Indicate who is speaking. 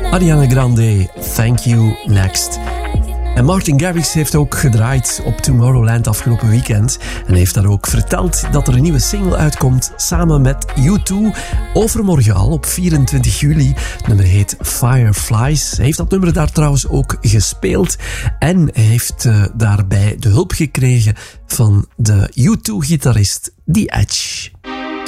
Speaker 1: Ariana Grande, Thank You, Next. En Martin Garrix heeft ook gedraaid op Tomorrowland afgelopen weekend. En heeft daar ook verteld dat er een nieuwe single uitkomt samen met U2. Overmorgen al, op 24 juli. Het nummer heet Fireflies. Hij heeft dat nummer daar trouwens ook gespeeld. En hij heeft daarbij de hulp gekregen van de U2-gitarist The Edge.